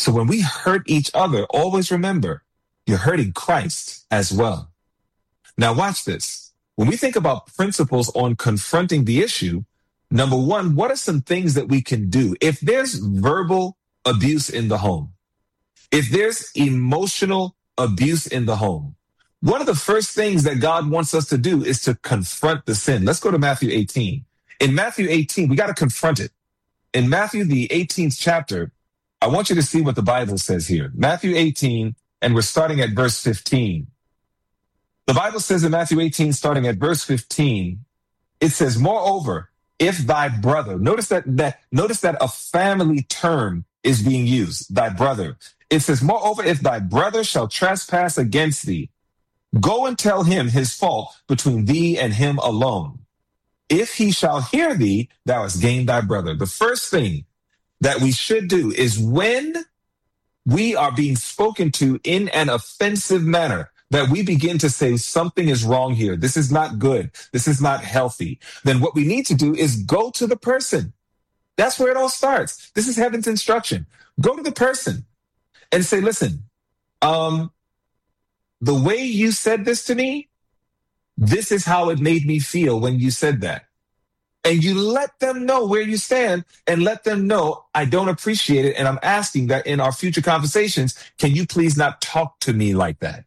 So when we hurt each other, always remember, you're hurting Christ as well. Now watch this. When we think about principles on confronting the issue, number one, what are some things that we can do? If there's verbal abuse in the home, if there's emotional abuse in the home, one of the first things that God wants us to do is to confront the sin. Let's go to Matthew 18. In Matthew 18, we got to confront it. In Matthew, the 18th chapter, I want you to see what the Bible says here. Matthew 18, and we're starting at verse 15. The Bible says in Matthew 18, starting at verse 15, it says, moreover, if thy brother, notice that a family term is being used, thy brother. It says, moreover, if thy brother shall trespass against thee, go and tell him his fault between thee and him alone. If he shall hear thee, thou hast gained thy brother. The first thing that we should do is when we are being spoken to in an offensive manner, that we begin to say something is wrong here. This is not good. This is not healthy. Then what we need to do is go to the person. That's where it all starts. This is heaven's instruction. Go to the person and say, listen, the way you said this to me, this is how it made me feel when you said that. And you let them know where you stand and let them know I don't appreciate it. And I'm asking that in our future conversations, can you please not talk to me like that?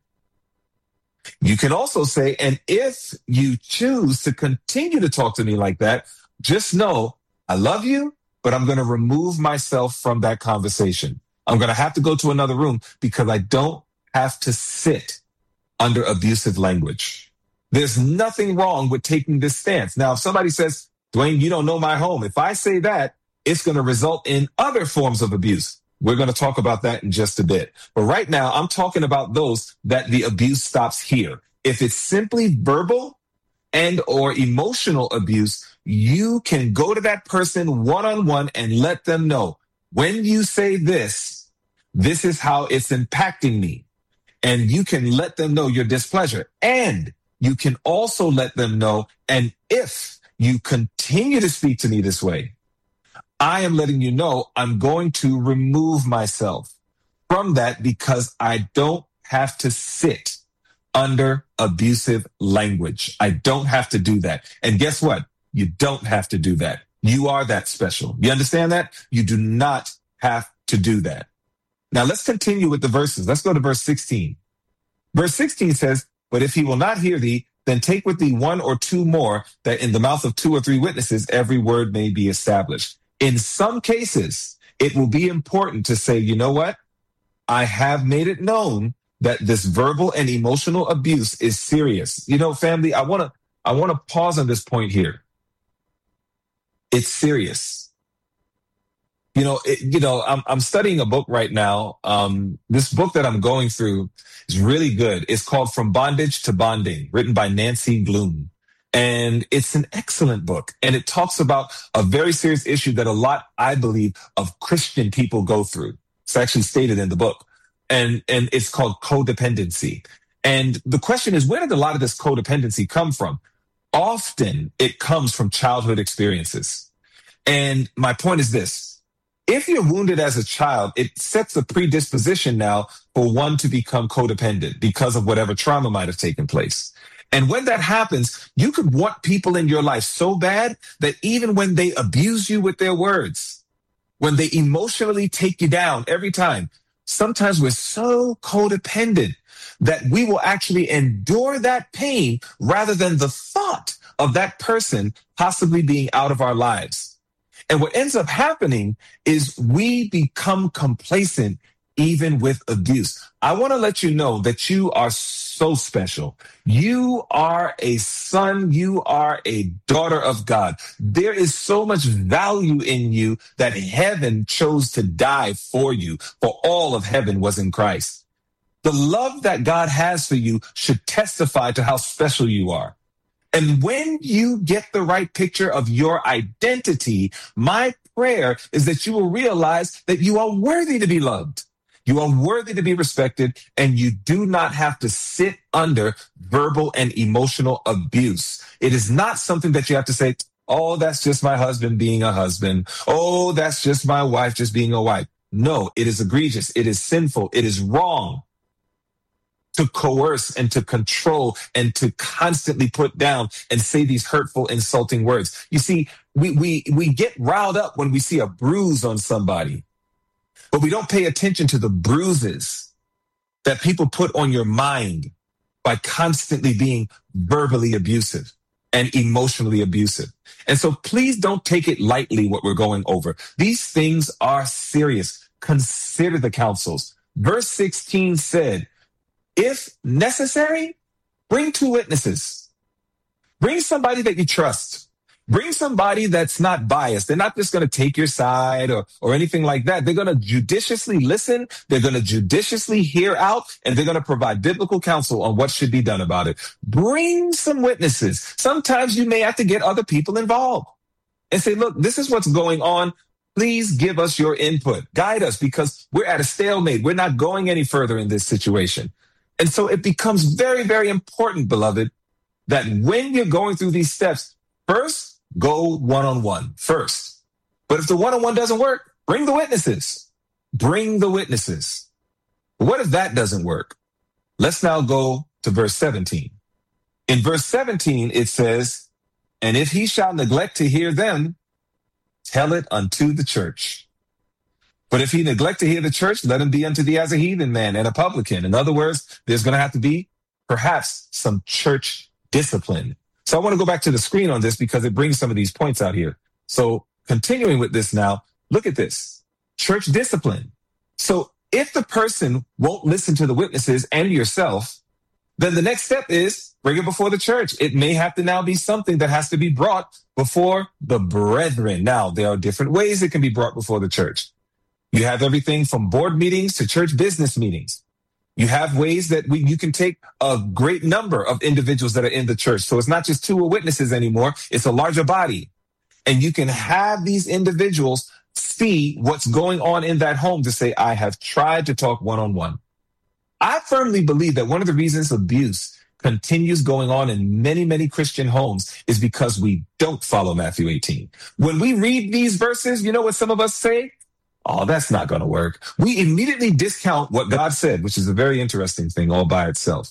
You can also say, and if you choose to continue to talk to me like that, just know I love you, but I'm going to remove myself from that conversation. I'm going to have to go to another room because I don't have to sit under abusive language. There's nothing wrong with taking this stance. Now, if somebody says, Dwayne, you don't know my home. If I say that, it's going to result in other forms of abuse. We're going to talk about that in just a bit. But right now, I'm talking about those that the abuse stops here. If it's simply verbal and or emotional abuse, you can go to that person one-on-one and let them know, when you say this, this is how it's impacting me. And you can let them know your displeasure. And you can also let them know, and if you continue to speak to me this way, I am letting you know I'm going to remove myself from that because I don't have to sit under abusive language. I don't have to do that. And guess what? You don't have to do that. You are that special. You understand that? You do not have to do that. Now let's continue with the verses. Let's go to verse 16. Verse 16 says, but if he will not hear thee, then take with thee one or two more, that in the mouth of two or three witnesses every word may be established. In some cases, it will be important to say, you know what? I have made it known that this verbal and emotional abuse is serious. You know, family, I want to pause on this point here. It's serious. I'm studying a book right now. This book that I'm going through is really good. It's called From Bondage to Bonding, written by Nancy Bloom. And it's an excellent book. And it talks about a very serious issue that a lot, I believe, of Christian people go through. It's actually stated in the book. And it's called codependency. And the question is, where did a lot of this codependency come from? Often it comes from childhood experiences. And my point is this. If you're wounded as a child, it sets a predisposition now for one to become codependent because of whatever trauma might have taken place. And when that happens, you could want people in your life so bad that even when they abuse you with their words, when they emotionally take you down every time, sometimes we're so codependent that we will actually endure that pain rather than the thought of that person possibly being out of our lives. And what ends up happening is we become complacent even with abuse. I want to let you know that you are so special. You are a son. You are a daughter of God. There is so much value in you that heaven chose to die for you. For all of heaven was in Christ. The love that God has for you should testify to how special you are. And when you get the right picture of your identity, my prayer is that you will realize that you are worthy to be loved. You are worthy to be respected, and you do not have to sit under verbal and emotional abuse. It is not something that you have to say, oh, that's just my husband being a husband. Oh, that's just my wife just being a wife. No, it is egregious. It is sinful. It is wrong to coerce and to control and to constantly put down and say these hurtful, insulting words. You see, we get riled up when we see a bruise on somebody, but we don't pay attention to the bruises that people put on your mind by constantly being verbally abusive and emotionally abusive. And so please don't take it lightly what we're going over. These things are serious. Consider the counsels. Verse 16 said, if necessary, bring 2 witnesses. Bring somebody that you trust. Bring somebody that's not biased. They're not just going to take your side or anything like that. They're going to judiciously listen. They're going to judiciously hear out, and they're going to provide biblical counsel on what should be done about it. Bring some witnesses. Sometimes you may have to get other people involved and say, look, this is what's going on. Please give us your input. Guide us, because we're at a stalemate. We're not going any further in this situation. And so it becomes very, very important, beloved, that when you're going through these steps, first, go one-on-one first. But if the one-on-one doesn't work, bring the witnesses. Bring the witnesses. What if that doesn't work? Let's now go to verse 17. In verse 17, it says, and if he shall neglect to hear them, tell it unto the church. But if he neglect to hear the church, let him be unto thee as a heathen man and a publican. In other words, there's going to have to be perhaps some church discipline. So I want to go back to the screen on this because it brings some of these points out here. So continuing with this now, look at this. Church discipline. So if the person won't listen to the witnesses and yourself, then the next step is bring it before the church. It may have to now be something that has to be brought before the brethren. Now, there are different ways it can be brought before the church. You have everything from board meetings to church business meetings. You have ways that you can take a great number of individuals that are in the church. So it's not just 2 witnesses anymore. It's a larger body. And you can have these individuals see what's going on in that home to say, I have tried to talk one-on-one. I firmly believe that one of the reasons abuse continues going on in many, many Christian homes is because we don't follow Matthew 18. When we read these verses, you know what some of us say? Oh, that's not going to work. We immediately discount what God said, which is a very interesting thing all by itself.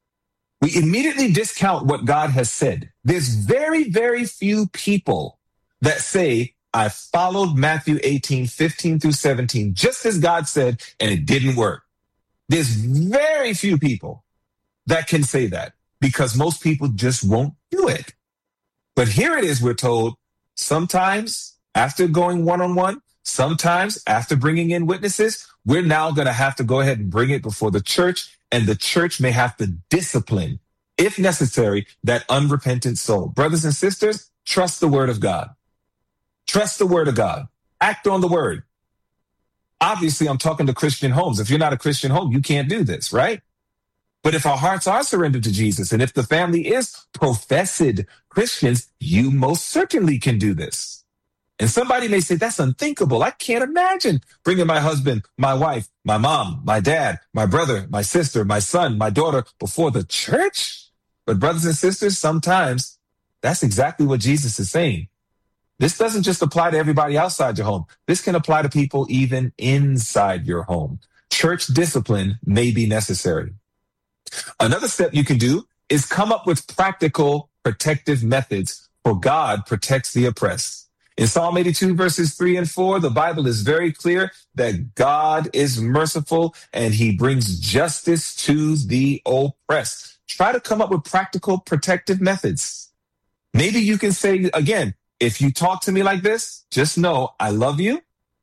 We immediately discount what God has said. There's very, very few people that say, I followed Matthew 18, 15 through 17, just as God said, and it didn't work. There's very few people that can say that because most people just won't do it. But here it is, we're told, sometimes after going one-on-one, sometimes after bringing in witnesses, we're now going to have to go ahead and bring it before the church, and the church may have to discipline, if necessary, that unrepentant soul. Brothers and sisters, trust the word of God. Trust the word of God. Act on the word. Obviously, I'm talking to Christian homes. If you're not a Christian home, you can't do this, right? But if our hearts are surrendered to Jesus, and if the family is professed Christians, you most certainly can do this. And somebody may say, that's unthinkable. I can't imagine bringing my husband, my wife, my mom, my dad, my brother, my sister, my son, my daughter before the church. But brothers and sisters, sometimes that's exactly what Jesus is saying. This doesn't just apply to everybody outside your home. This can apply to people even inside your home. Church discipline may be necessary. Another step you can do is come up with practical protective methods, for God protects the oppressed. In Psalm 82, verses 3 and 4, the Bible is very clear that God is merciful and he brings justice to the oppressed. Try to come up with practical protective methods. Maybe you can say, again, if you talk to me like this, just know I love you.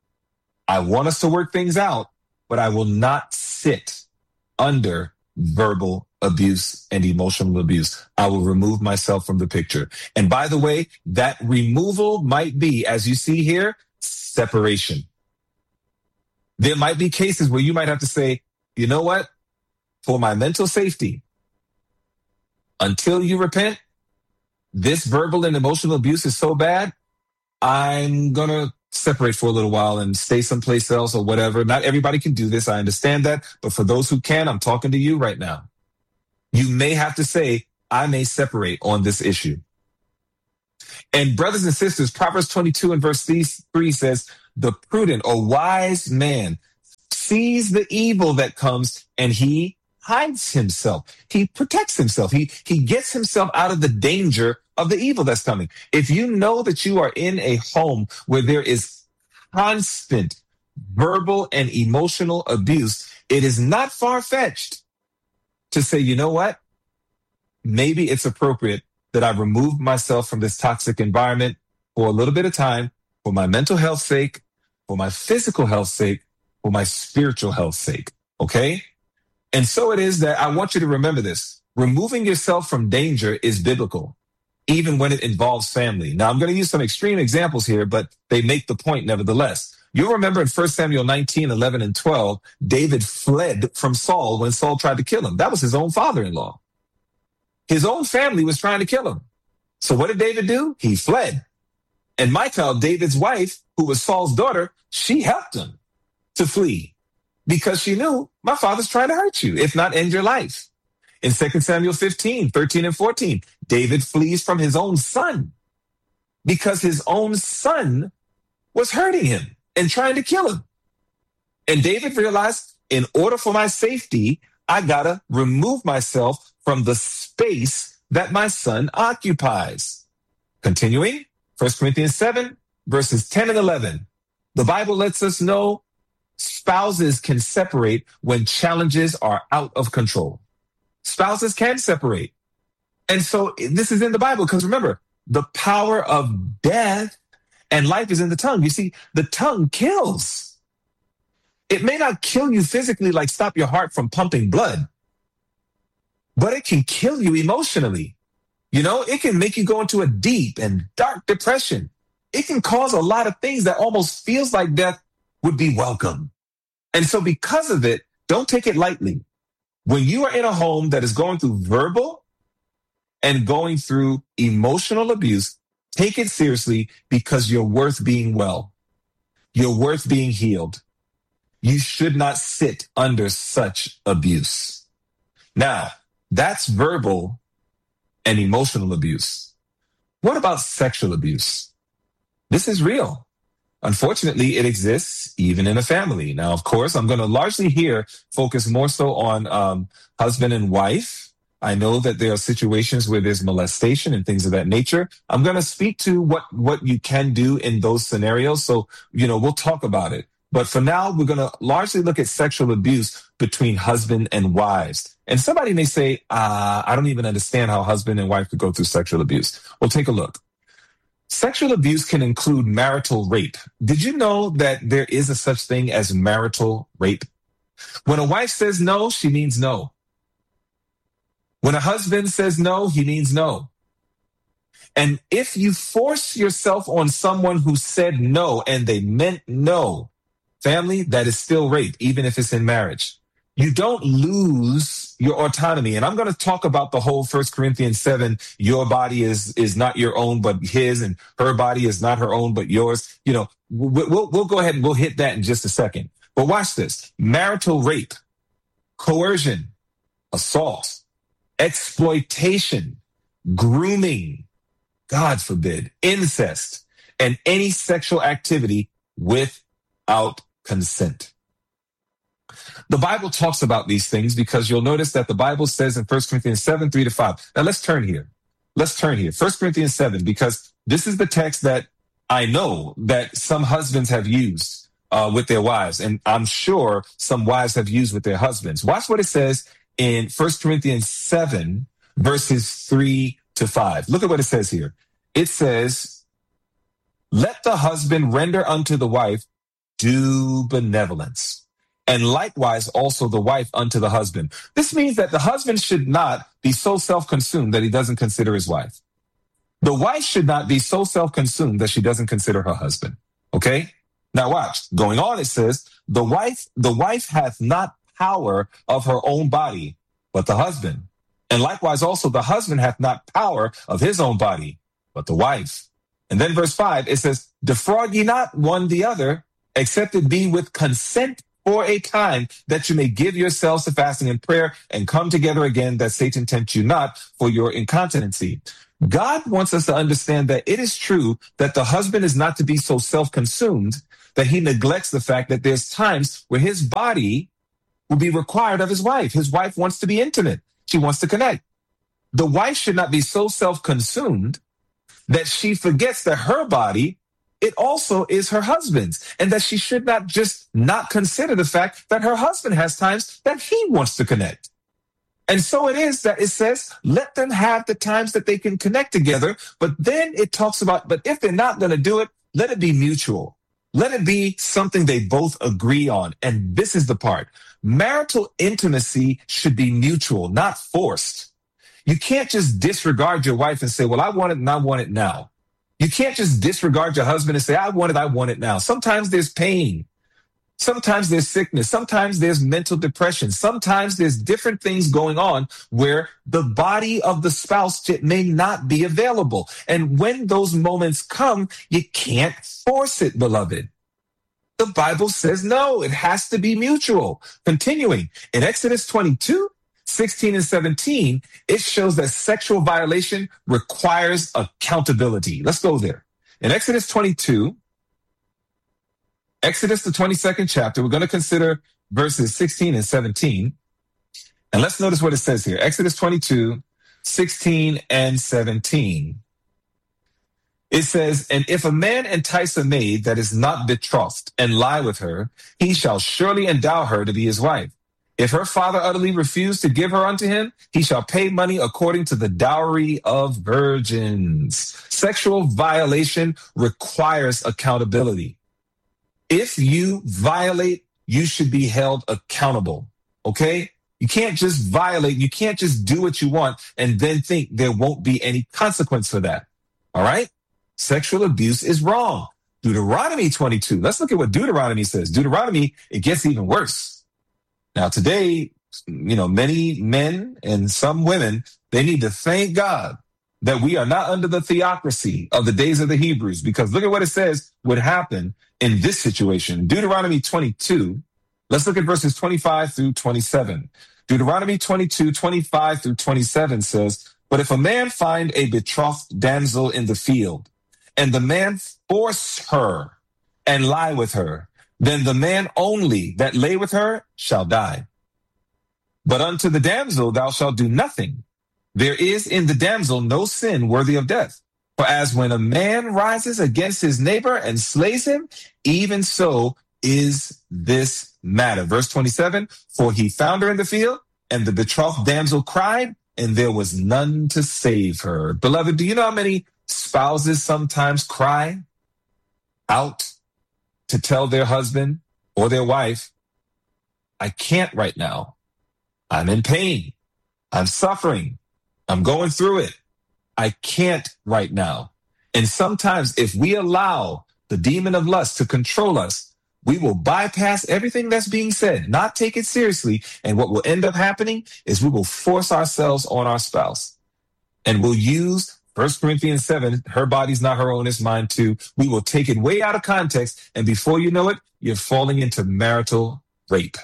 I want us to work things out, but I will not sit under verbal abuse and emotional abuse. I will remove myself from the picture. And by the way, that removal might be, as you see here, separation. There might be cases where you might have to say, you know what? For my mental safety, until you repent, this verbal and emotional abuse is so bad, I'm going to separate for a little while and stay someplace else or whatever. Not everybody can do this. I understand that. But for those who can, I'm talking to you right now. You may have to say, I may separate on this issue. And brothers and sisters, Proverbs 22 and verse 3 says, the prudent or wise man sees the evil that comes and he hides himself. He protects himself. He gets himself out of the danger of the evil that's coming. If you know that you are in a home where there is constant verbal and emotional abuse, it is not far-fetched to say, you know what? Maybe it's appropriate that I remove myself from this toxic environment for a little bit of time, for my mental health's sake, for my physical health's sake, for my spiritual health's sake. Okay? And so it is that I want you to remember this. Removing yourself from danger is biblical, even when it involves family. Now, I'm going to use some extreme examples here, but they make the point nevertheless. You'll remember in 1 Samuel 19, 11, and 12, David fled from Saul when Saul tried to kill him. That was his own father-in-law. His own family was trying to kill him. So what did David do? He fled. And Michal, David's wife, who was Saul's daughter, she helped him to flee because she knew my father's trying to hurt you, if not end your life. In 2 Samuel 15, 13, and 14, David flees from his own son because his own son was hurting him and trying to kill him. And David realized, in order for my safety, I gotta remove myself from the space that my son occupies. Continuing, 1 Corinthians 7, verses 10 and 11. The Bible lets us know spouses can separate when challenges are out of control. Spouses can separate. And so this is in the Bible because remember, the power of death and life is in the tongue. You see, the tongue kills. It may not kill you physically, like stop your heart from pumping blood, but it can kill you emotionally. You know, it can make you go into a deep and dark depression. It can cause a lot of things that almost feels like death would be welcome. And so because of it, don't take it lightly. When you are in a home that is going through verbal and going through emotional abuse, take it seriously because you're worth being well. You're worth being healed. You should not sit under such abuse. Now, that's verbal and emotional abuse. What about sexual abuse? This is real. Unfortunately, it exists even in a family. Now, of course, I'm going to largely here focus more so on husband and wife. I know that there are situations where there's molestation and things of that nature. I'm going to speak to what you can do in those scenarios. So, we'll talk about it. But for now, we're going to largely look at sexual abuse between husband and wives. And somebody may say, I don't even understand how husband and wife could go through sexual abuse. Well, take a look. Sexual abuse can include marital rape. Did you know that there is a such thing as marital rape? When a wife says no, she means no. When a husband says no, he means no. And if you force yourself on someone who said no and they meant no, family, that is still rape, even if it's in marriage. You don't lose your autonomy. And I'm going to talk about the whole 1 Corinthians 7, your body is not your own, but his, and her body is not her own, but yours. We'll go ahead and we'll hit that in just a second. But watch this. Marital rape, coercion, assault, exploitation, grooming, God forbid, incest, and any sexual activity without consent. The Bible talks about these things because you'll notice that the Bible says in 1 Corinthians 7, 3-5. Now let's turn here. 1 Corinthians 7, because this is the text that I know that some husbands have used with their wives. And I'm sure some wives have used with their husbands. Watch what it says in 1 Corinthians 7, verses 3-5. Look at what it says here. It says, let the husband render unto the wife due benevolence, and likewise also the wife unto the husband. This means that the husband should not be so self-consumed that he doesn't consider his wife. The wife should not be so self-consumed that she doesn't consider her husband. Okay? Now watch. Going on, it says, the wife hath not power of her own body, but the husband. And likewise also the husband hath not power of his own body, but the wife. And then verse 5, it says, defraud ye not one the other, except it be with consent for a time, that you may give yourselves to fasting and prayer and come together again, that Satan tempt you not for your incontinency. God wants us to understand that it is true that the husband is not to be so self-consumed that he neglects the fact that there's times where his body will be required of his wife. His wife wants to be intimate. She wants to connect. The wife should not be so self-consumed that she forgets that her body, it also is her husband's, and that she should not just not consider the fact that her husband has times that he wants to connect. And so it is that it says, let them have the times that they can connect together. But then it talks about, but if they're not going to do it, let it be mutual. Let it be something they both agree on. And this is the part. Marital intimacy should be mutual, not forced. You can't just disregard your wife and say, well, I want it and I want it now. You can't just disregard your husband and say, I want it now. Sometimes there's pain. Sometimes there's sickness. Sometimes there's mental depression. Sometimes there's different things going on where the body of the spouse may not be available. And when those moments come, you can't force it, beloved. The Bible says no, it has to be mutual. Continuing in Exodus 22, 16 and 17, it shows that sexual violation requires accountability. Let's go there. In Exodus 22, Exodus, the 22nd chapter, we're going to consider verses 16 and 17. And let's notice what it says here. Exodus 22, 16 and 17. It says, and if a man entice a maid that is not betrothed and lie with her, he shall surely endow her to be his wife. If her father utterly refuse to give her unto him, he shall pay money according to the dowry of virgins. Sexual violation requires accountability. If you violate, you should be held accountable, okay? You can't just violate. You can't just do what you want and then think there won't be any consequence for that, all right? Sexual abuse is wrong. Deuteronomy 22. Let's look at what Deuteronomy says. Deuteronomy, it gets even worse. Now, today, many men and some women, they need to thank God that we are not under the theocracy of the days of the Hebrews, because look at what it says would happen in this situation. Deuteronomy 22, let's look at verses 25 through 27. Deuteronomy 22, 25 through 27 says, but if a man find a betrothed damsel in the field, and the man force her and lie with her, then the man only that lay with her shall die. But unto the damsel thou shalt do nothing. There is in the damsel no sin worthy of death. For as when a man rises against his neighbor and slays him, even so is this matter. Verse 27, for he found her in the field, and the betrothed damsel cried, and there was none to save her. Beloved, do you know how many spouses sometimes cry out to tell their husband or their wife, I can't right now. I'm in pain. I'm suffering. I'm going through it. I can't right now. And sometimes if we allow the demon of lust to control us, we will bypass everything that's being said, not take it seriously. And what will end up happening is we will force ourselves on our spouse. And we'll use 1 Corinthians 7, her body's not her own, it's mine too. We will take it way out of context. And before you know it, you're falling into marital rape.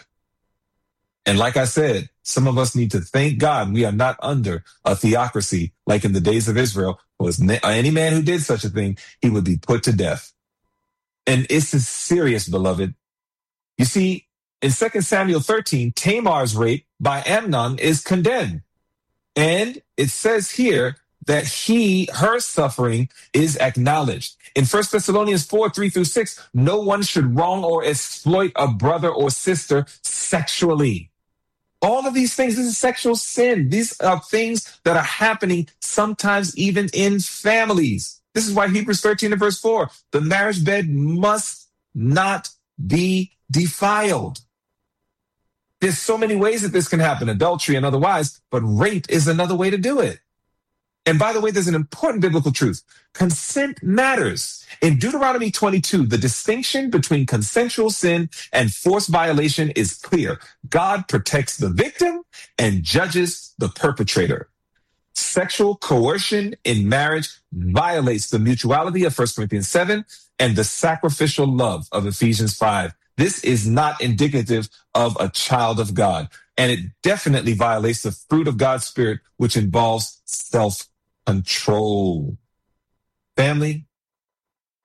And like I said, some of us need to thank God we are not under a theocracy like in the days of Israel. Was any man who did such a thing, he would be put to death. And it's serious, beloved. You see, in 2 Samuel 13, Tamar's rape by Amnon is condemned. And it says here that her suffering is acknowledged. In 1 Thessalonians 4, 3 through 6, no one should wrong or exploit a brother or sister sexually. All of these things, this is sexual sin. These are things that are happening sometimes even in families. This is why Hebrews 13 and verse 4, the marriage bed must not be defiled. There's so many ways that this can happen, adultery and otherwise, but rape is another way to do it. And by the way, there's an important biblical truth. Consent matters. In Deuteronomy 22, the distinction between consensual sin and forced violation is clear. God protects the victim and judges the perpetrator. Sexual coercion in marriage violates the mutuality of 1 Corinthians 7 and the sacrificial love of Ephesians 5. This is not indicative of a child of God, and it definitely violates the fruit of God's Spirit, which involves self-control. Family,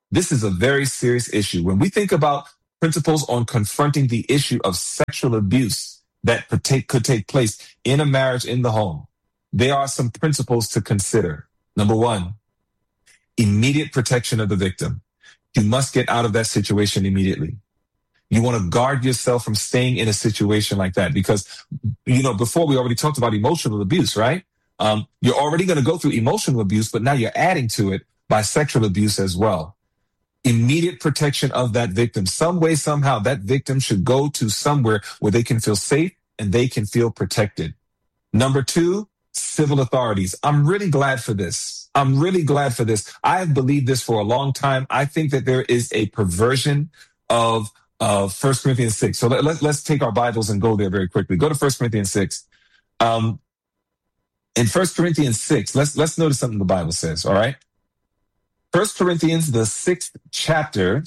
This is a very serious issue. When we think about principles on confronting the issue of sexual abuse that could take place in a marriage, in the home, there are some principles to consider. Number one, immediate protection of the victim. You must get out of that situation immediately. You want to guard yourself from staying in a situation like that because, before we already talked about emotional abuse, right? You're already going to go through emotional abuse, but now you're adding to it by sexual abuse as well. Immediate protection of that victim. Some way, somehow, that victim should go to somewhere where they can feel safe and they can feel protected. Number two, civil authorities. I'm really glad for this. I have believed this for a long time. I think that there is a perversion of 1 Corinthians 6. So let's take our Bibles and go there very quickly. Go to 1 Corinthians 6. In 1 Corinthians 6, let's notice something the Bible says, all right? 1 Corinthians, the 6th chapter.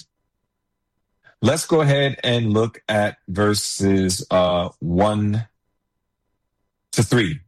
Let's go ahead and look at verses 1 to 3.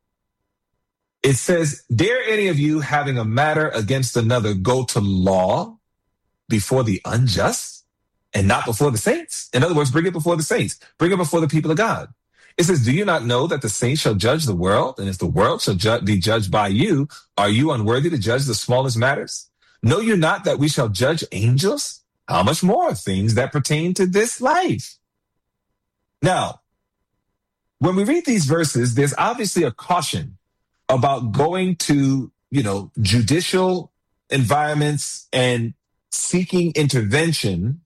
It says, dare any of you having a matter against another go to law before the unjust and not before the saints? In other words, bring it before the saints. Bring it before the people of God. It says, do you not know that the saints shall judge the world? And if the world shall be judged by you, are you unworthy to judge the smallest matters? Know you not that we shall judge angels? How much more things that pertain to this life? Now, when we read these verses, there's obviously a caution about going to, judicial environments and seeking intervention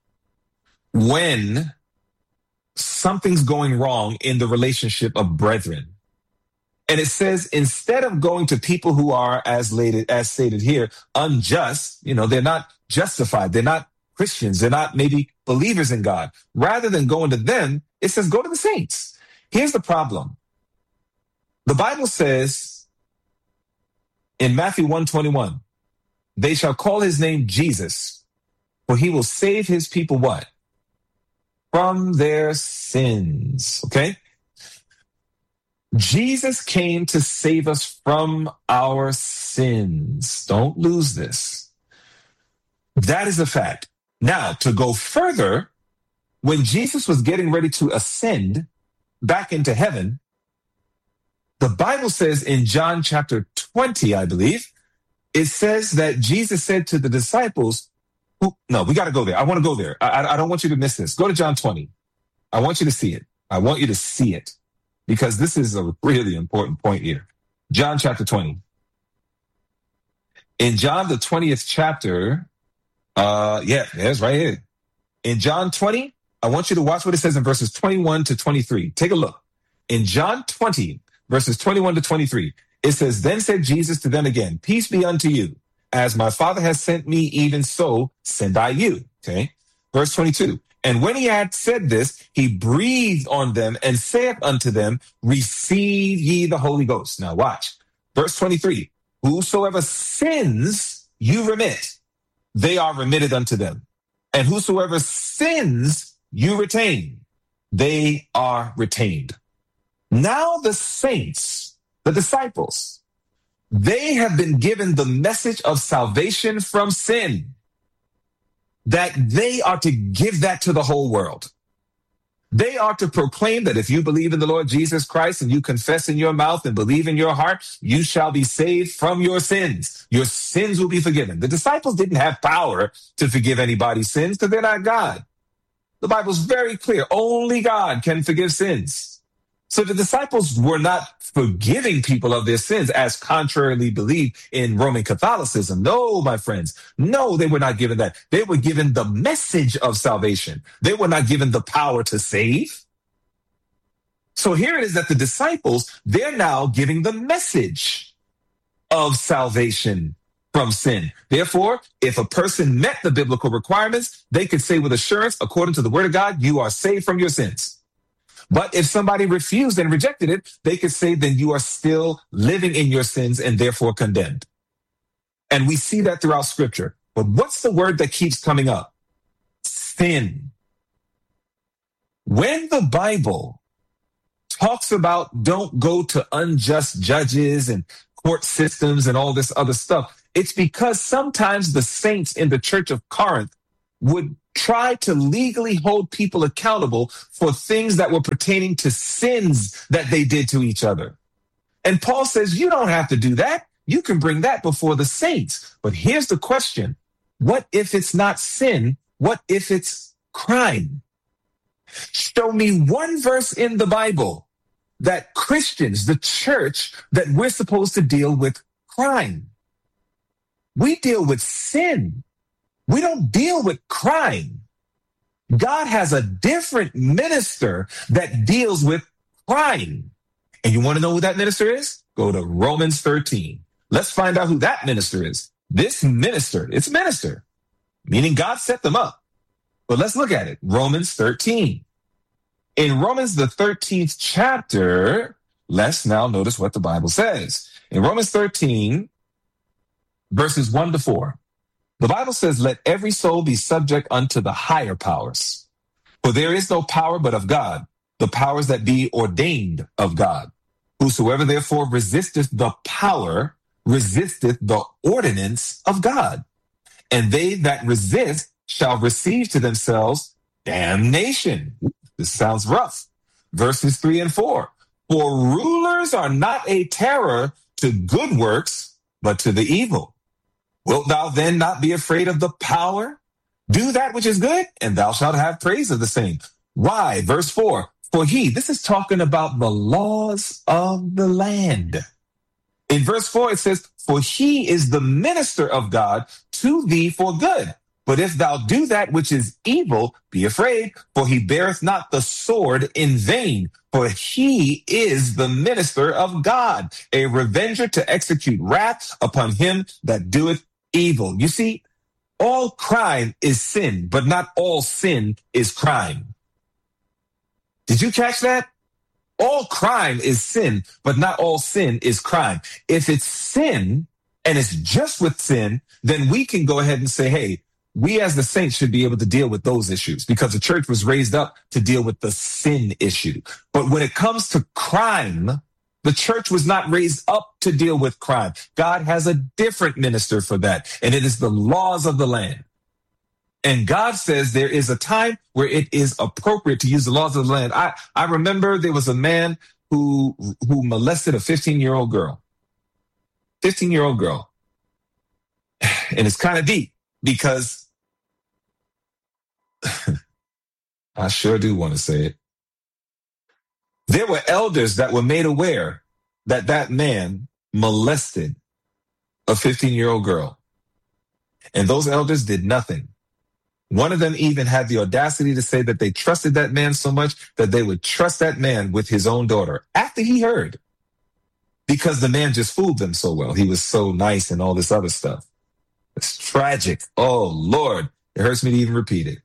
when something's going wrong in the relationship of brethren. And it says, instead of going to people who are, as stated here, unjust, they're not justified, they're not Christians, they're not maybe believers in God. Rather than going to them, it says, go to the saints. Here's the problem. The Bible says in Matthew 1:21, they shall call his name Jesus, for he will save his people what? From their sins. Okay? Jesus came to save us from our sins. Don't lose this. That is a fact. Now, to go further, when Jesus was getting ready to ascend back into heaven, the Bible says in John chapter 20, I believe, it says that Jesus said to the disciples, no, we got to go there. I want to go there. I don't want you to miss this. Go to John 20. I want you to see it. I want you to see it because this is a really important point here. John chapter 20. In John, the 20th chapter, there's right here. In John 20, I want you to watch what it says in verses 21 to 23. Take a look. In John 20, verses 21 to 23, it says, then said Jesus to them again, peace be unto you. As my Father has sent me, even so send I you. Okay. Verse 22. And when he had said this, he breathed on them and saith unto them, receive ye the Holy Ghost. Now watch. Verse 23. Whosoever sins you remit, they are remitted unto them. And whosoever sins you retain, they are retained. Now the saints, the disciples, they have been given the message of salvation from sin, that they are to give that to the whole world. They are to proclaim that if you believe in the Lord Jesus Christ and you confess in your mouth and believe in your heart, you shall be saved from your sins. Your sins will be forgiven. The disciples didn't have power to forgive anybody's sins because they're not God. The Bible's very clear. Only God can forgive sins. So the disciples were not forgiving people of their sins as contrarily believed in Roman Catholicism. No, my friends. No, they were not given that. They were given the message of salvation. They were not given the power to save. So here it is that the disciples, they're now giving the message of salvation from sin. Therefore, if a person met the biblical requirements, they could say with assurance, according to the word of God, you are saved from your sins. But if somebody refused and rejected it, they could say, then you are still living in your sins and therefore condemned. And we see that throughout scripture. But what's the word that keeps coming up? Sin. When the Bible talks about don't go to unjust judges and court systems and all this other stuff, It's because sometimes the saints in the church of Corinth would try to legally hold people accountable for things that were pertaining to sins that they did to each other. And Paul says, you don't have to do that. You can bring that before the saints. But here's the question. What if it's not sin? What if it's crime? Show me one verse in the Bible that Christians, the church, that we're supposed to deal with crime. We deal with sin. We don't deal with crime. God has a different minister that deals with crime. And you want to know who that minister is? Go to Romans 13. Let's find out who that minister is. This minister, it's a minister, meaning God set them up. But let's look at it. Romans 13. In Romans, the 13th chapter, let's now notice what the Bible says. In Romans 13, verses 1 to 4, the Bible says, let every soul be subject unto the higher powers. For there is no power but of God, the powers that be ordained of God. Whosoever therefore resisteth the power, resisteth the ordinance of God. And they that resist shall receive to themselves damnation. This sounds rough. Verses 3 and 4. For rulers are not a terror to good works, but to the evil. Wilt thou then not be afraid of the power? Do that which is good, and thou shalt have praise of the same. Why? Verse 4. For this is talking about the laws of the land. In verse 4, it says, for he is the minister of God to thee for good. But if thou do that which is evil, be afraid, for he beareth not the sword in vain. For he is the minister of God, a revenger to execute wrath upon him that doeth evil. You see, all crime is sin, but not all sin is crime. Did you catch that? All crime is sin, but not all sin is crime. If it's sin and it's just with sin, then we can go ahead and say, hey, we as the saints should be able to deal with those issues because the church was raised up to deal with the sin issue. But when it comes to crime, the church was not raised up to deal with crime. God has a different minister for that, and it is the laws of the land. And God says there is a time where it is appropriate to use the laws of the land. I remember there was a man who molested a 15-year-old girl. 15-year-old girl. And it's kind of deep because I sure do want to say it. There were elders that were made aware that that man molested a 15-year-old girl. And those elders did nothing. One of them even had the audacity to say that they trusted that man so much that they would trust that man with his own daughter after he heard, because the man just fooled them so well. He was so nice and all this other stuff. It's tragic. Oh, Lord, it hurts me to even repeat it.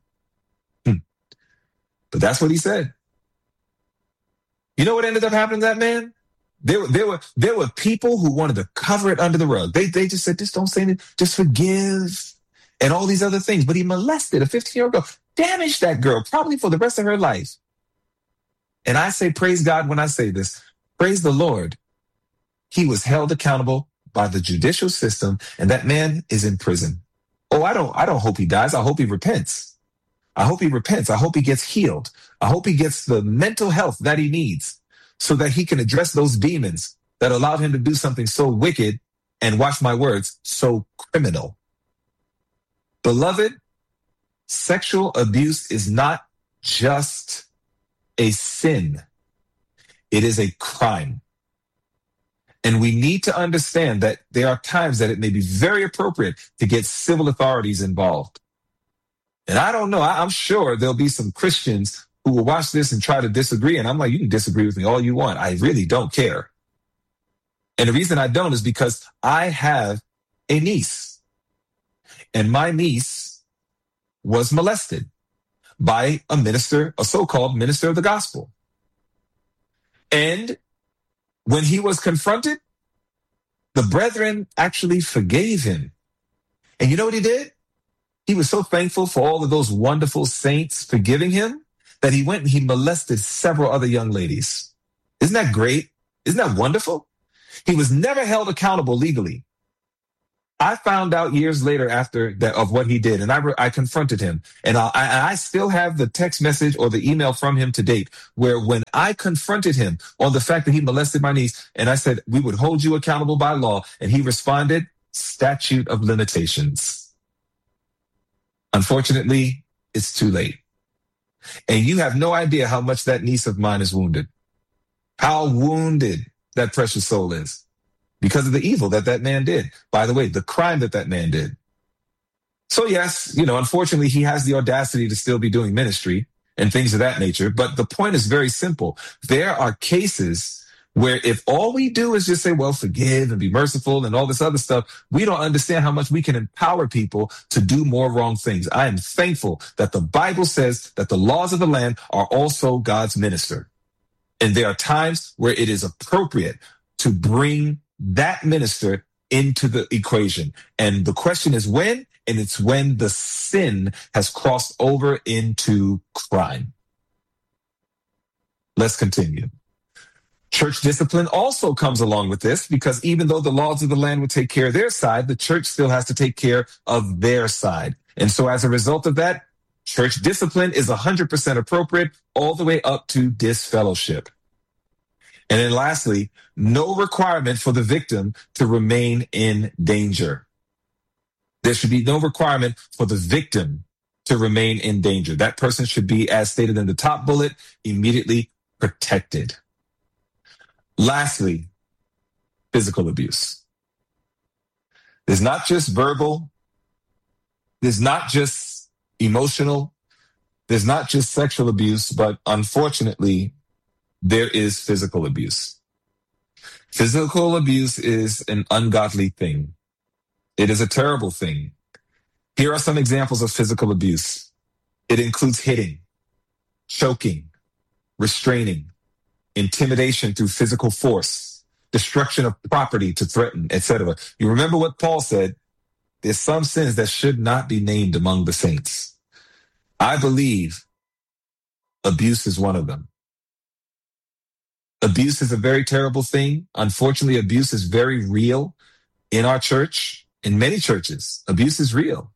But that's what he said. You know what ended up happening to that man? There were people who wanted to cover it under the rug. They just said, just don't say anything, just forgive. And all these other things. But he molested a 15-year-old girl, damaged that girl, probably for the rest of her life. And I say, praise God when I say this. Praise the Lord. He was held accountable by the judicial system, and that man is in prison. Oh, I don't hope he dies. I hope he repents. I hope he repents. I hope he gets healed. I hope he gets the mental health that he needs so that he can address those demons that allowed him to do something so wicked and, watch my words, so criminal. Beloved, sexual abuse is not just a sin. It is a crime. And we need to understand that there are times that it may be very appropriate to get civil authorities involved. And I don't know, I'm sure there'll be some Christians who will watch this and try to disagree. And I'm like, you can disagree with me all you want. I really don't care. And the reason I don't is because I have a niece. And my niece was molested by a minister, a so-called minister of the gospel. And when he was confronted, the brethren actually forgave him. And you know what he did? He was so thankful for all of those wonderful saints forgiving him that he went and he molested several other young ladies. Isn't that great? Isn't that wonderful? He was never held accountable legally. I found out years later after that of what he did, and I confronted him, and I still have the text message or the email from him to date, where when I confronted him on the fact that he molested my niece, and I said we would hold you accountable by law, and he responded, statute of limitations. Unfortunately, it's too late, and you have no idea how much that niece of mine is wounded, how wounded that precious soul is. Because of the evil that that man did. By the way, the crime that that man did. So yes, unfortunately, he has the audacity to still be doing ministry and things of that nature. But the point is very simple. There are cases where if all we do is just say, well, forgive and be merciful and all this other stuff, we don't understand how much we can empower people to do more wrong things. I am thankful that the Bible says that the laws of the land are also God's minister. And there are times where it is appropriate to bring that minister into the equation. And the question is when, and it's when the sin has crossed over into crime. Let's continue. Church discipline also comes along with this, because even though the laws of the land would take care of their side, the church still has to take care of their side. And so as a result of that, church discipline is 100% appropriate all the way up to disfellowship. And then lastly, no requirement for the victim to remain in danger. There should be no requirement for the victim to remain in danger. That person should be, as stated in the top bullet, immediately protected. Lastly, physical abuse. There's not just verbal. There's not just emotional. There's not just sexual abuse, but unfortunately, there is physical abuse. Physical abuse is an ungodly thing. It is a terrible thing. Here are some examples of physical abuse. It includes hitting, choking, restraining, intimidation through physical force, destruction of property to threaten, etc. You remember what Paul said? There's some sins that should not be named among the saints. I believe abuse is one of them. Abuse is a very terrible thing. Unfortunately, abuse is very real in our church, in many churches. Abuse is real.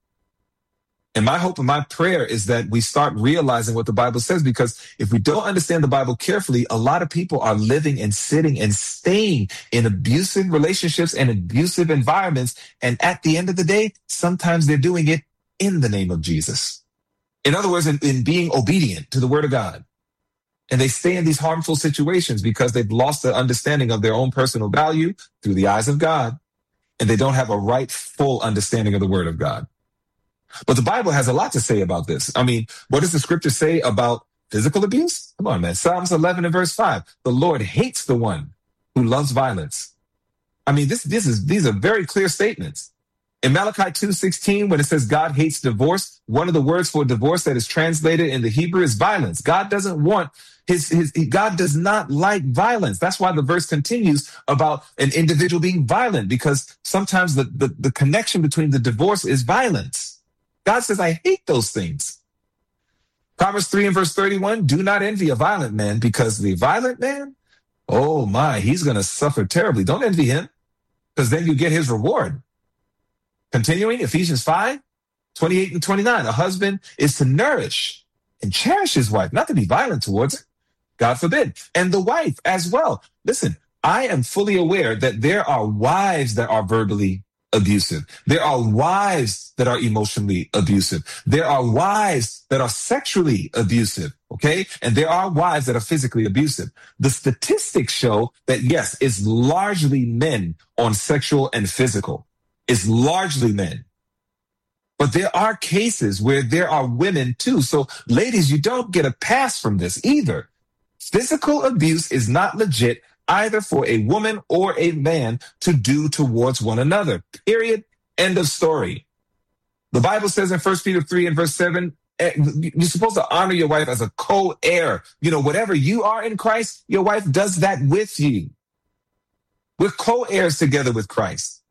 And my hope and my prayer is that we start realizing what the Bible says, because if we don't understand the Bible carefully, a lot of people are living and sitting and staying in abusive relationships and abusive environments. And at the end of the day, sometimes they're doing it in the name of Jesus. In other words, in being obedient to the word of God. And they stay in these harmful situations because they've lost the understanding of their own personal value through the eyes of God. And they don't have a right, full understanding of the word of God. But the Bible has a lot to say about this. I mean, what does the scripture say about physical abuse? Come on, man. Psalms 11 and verse 5. The Lord hates the one who loves violence. I mean, these are very clear statements. In Malachi 2:16, when it says God hates divorce, one of the words for divorce that is translated in the Hebrew is violence. God doesn't want God does not like violence. That's why the verse continues about an individual being violent, because sometimes the connection between the divorce is violence. God says, I hate those things. Proverbs 3 and verse 31, do not envy a violent man, because the violent man, oh my, he's going to suffer terribly. Don't envy him, because then you get his reward. Continuing, Ephesians 5, 28 and 29, a husband is to nourish and cherish his wife, not to be violent towards her. God forbid. And the wife as well. Listen, I am fully aware that there are wives that are verbally abusive. There are wives that are emotionally abusive. There are wives that are sexually abusive. Okay. And there are wives that are physically abusive. The statistics show that, yes, it's largely men on sexual and physical. It's largely men. But there are cases where there are women too. So ladies, you don't get a pass from this either. Physical abuse is not legit either for a woman or a man to do towards one another. Period. End of story. The Bible says in 1 Peter 3 and verse 7, you're supposed to honor your wife as a co-heir. You know, whatever you are in Christ, your wife does that with you. We're co-heirs together with Christ.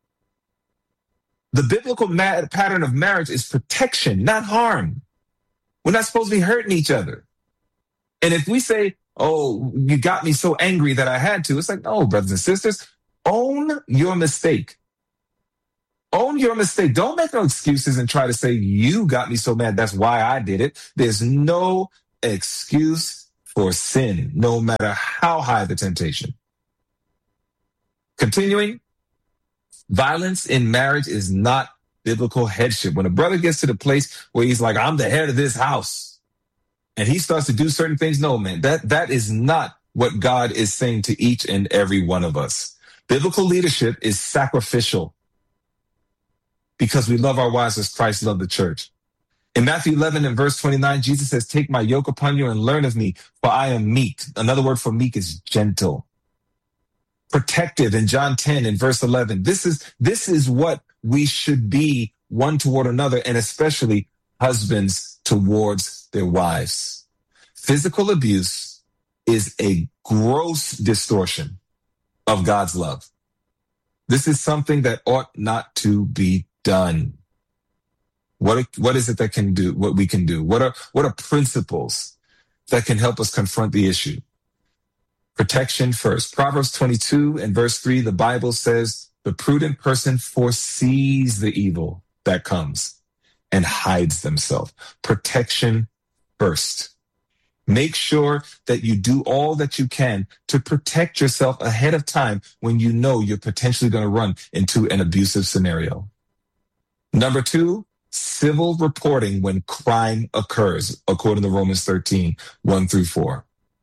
The biblical pattern of marriage is protection, not harm. We're not supposed to be hurting each other. And if we say, oh, you got me so angry that I had to, it's like, no, brothers and sisters, own your mistake. Own your mistake. Don't make no excuses and try to say, you got me so mad, that's why I did it. There's no excuse for sin, no matter how high the temptation. Continuing, violence in marriage is not biblical headship. When a brother gets to the place where he's like, I'm the head of this house, and he starts to do certain things, no, man, that is not what God is saying to each and every one of us. Biblical leadership is sacrificial because we love our wives as Christ loved the church. In Matthew 11 and verse 29, Jesus says, take my yoke upon you and learn of me, for I am meek. Another word for meek is gentle. Protective in John 10 and verse 11. This is what we should be one toward another, and especially husbands towards their wives. Physical abuse is a gross distortion of God's love. This is something that ought not to be done. What is it that can do what we can do? What are principles that can help us confront the issue? Protection first. Proverbs 22 and verse 3, the Bible says, the prudent person foresees the evil that comes and hides themselves. Protection first. Make sure that you do all that you can to protect yourself ahead of time when you know you're potentially going to run into an abusive scenario. Number 2, civil reporting when crime occurs, according to Romans 13, 1 through 4.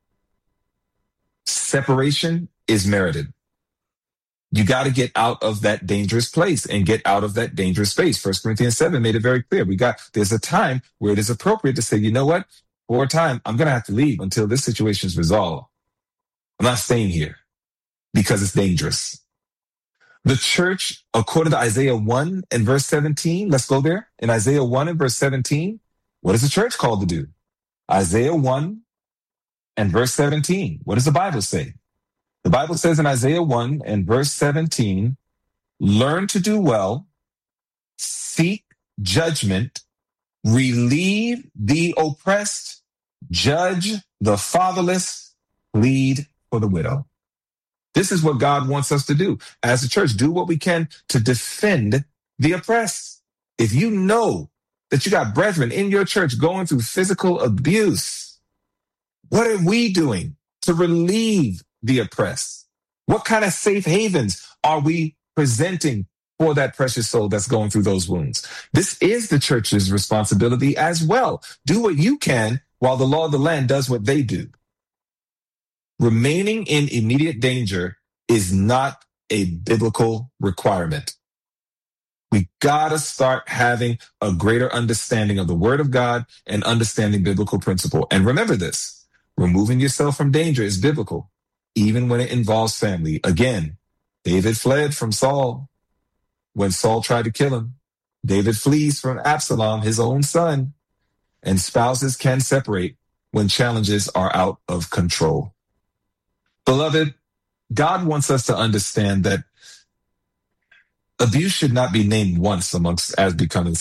Separation is merited. You got to get out of that dangerous place and get out of that dangerous space. 1 Corinthians 7 made it very clear. There's a time where it is appropriate to say, you know what? For a time, I'm going to have to leave until this situation is resolved. I'm not staying here because it's dangerous. The church, according to Isaiah 1 and verse 17, let's go there. In Isaiah 1 and verse 17, what is the church called to do? Isaiah 1 and verse 17. What does the Bible say? The Bible says in Isaiah 1 and verse 17, learn to do well, seek judgment, relieve the oppressed, judge the fatherless, plead for the widow. This is what God wants us to do as a church. Do what we can to defend the oppressed. If you know that you got brethren in your church going through physical abuse, what are we doing to relieve the oppressed? What kind of safe havens are we presenting for that precious soul that's going through those wounds? This is the church's responsibility as well. Do what you can while the law of the land does what they do. Remaining in immediate danger is not a biblical requirement. We gotta start having a greater understanding of the word of God and understanding biblical principle. And remember this, removing yourself from danger is biblical, even when it involves family. Again, David fled from Saul when Saul tried to kill him. David flees from Absalom, his own son. And spouses can separate when challenges are out of control. Beloved, God wants us to understand that abuse should not be named once among us as becoming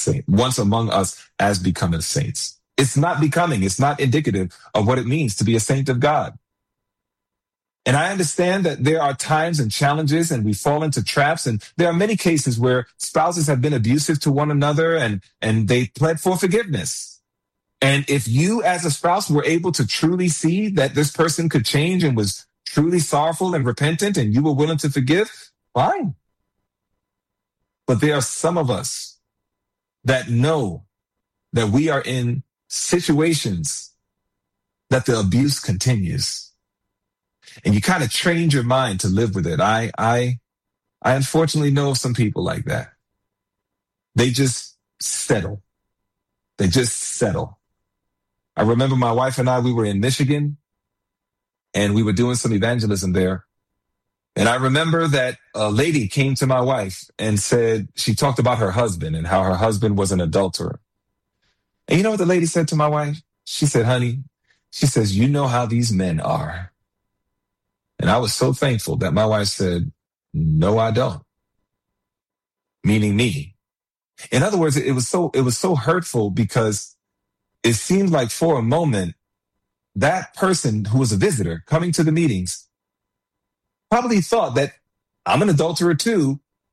saints. It's not becoming. It's not indicative of what it means to be a saint of God. And I understand that there are times and challenges and we fall into traps. And there are many cases where spouses have been abusive to one another and they pled for forgiveness. And if you as a spouse were able to truly see that this person could change and was truly sorrowful and repentant and you were willing to forgive, fine. But there are some of us that know that we are in situations that the abuse continues. And you kind of trained your mind to live with it. I unfortunately know of some people like that. They just settle. They just settle. I remember my wife and I, we were in Michigan and we were doing some evangelism there. And I remember that a lady came to my wife and said, she talked about her husband and how her husband was an adulterer. And you know what the lady said to my wife? She said, honey, she says, you know how these men are. And I was so thankful that my wife said, no, I don't. Meaning me. In other words, it was so hurtful because it seemed like for a moment, that person who was a visitor coming to the meetings probably thought that I'm an adulterer too,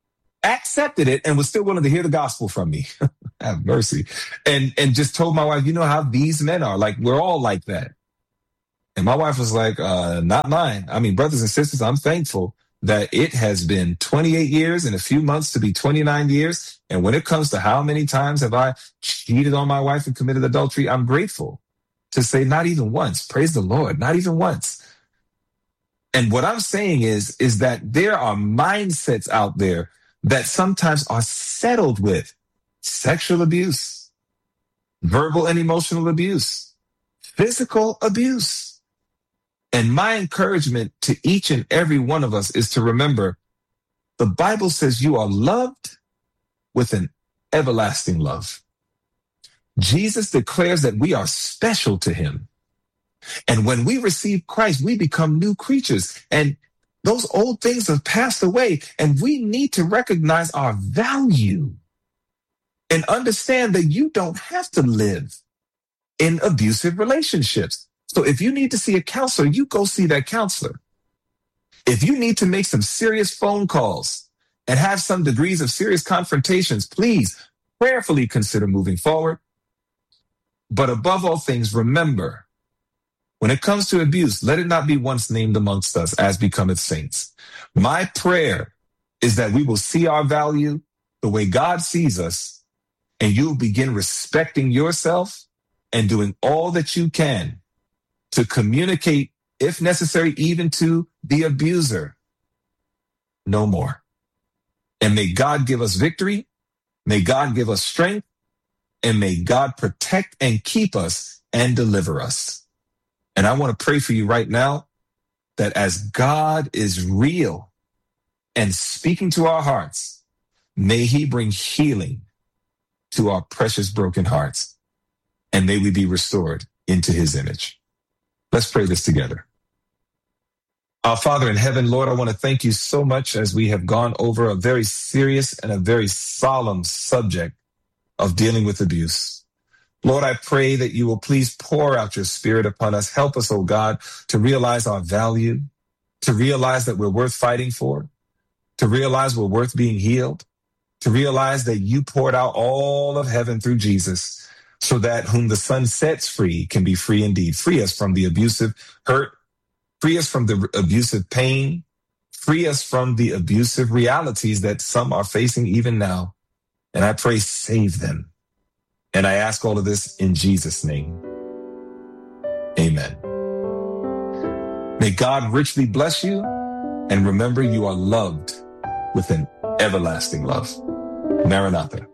accepted it and was still willing to hear the gospel from me. Have mercy. And just told my wife, you know how these men are. Like, we're all like that. And my wife was like, not mine. I mean, brothers and sisters, I'm thankful that it has been 28 years in a few months to be 29 years. And when it comes to how many times have I cheated on my wife and committed adultery, I'm grateful to say not even once. Praise the Lord, not even once. And what I'm saying is that there are mindsets out there that sometimes are settled with sexual abuse, verbal and emotional abuse, physical abuse. And my encouragement to each and every one of us is to remember the Bible says you are loved with an everlasting love. Jesus declares that we are special to him. And when we receive Christ, we become new creatures. And those old things have passed away. And we need to recognize our value and understand that you don't have to live in abusive relationships. So if you need to see a counselor, you go see that counselor. If you need to make some serious phone calls and have some degrees of serious confrontations, please prayerfully consider moving forward. But above all things, remember, when it comes to abuse, let it not be once named amongst us as becometh saints. My prayer is that we will see our value the way God sees us, and you'll begin respecting yourself and doing all that you can to communicate, if necessary, even to the abuser, no more. And may God give us victory. May God give us strength. And may God protect and keep us and deliver us. And I want to pray for you right now that as God is real and speaking to our hearts, may he bring healing to our precious broken hearts. And may we be restored into his image. Let's pray this together. Our Father in heaven, Lord, I want to thank you so much as we have gone over a very serious and a very solemn subject of dealing with abuse. Lord, I pray that you will please pour out your spirit upon us. Help us, oh God, to realize our value, to realize that we're worth fighting for, to realize we're worth being healed, to realize that you poured out all of heaven through Jesus, so that whom the Son sets free can be free indeed. Free us from the abusive hurt, free us from the abusive pain, free us from the abusive realities that some are facing even now. And I pray, save them. And I ask all of this in Jesus' name. Amen. May God richly bless you. And remember, you are loved with an everlasting love. Maranatha.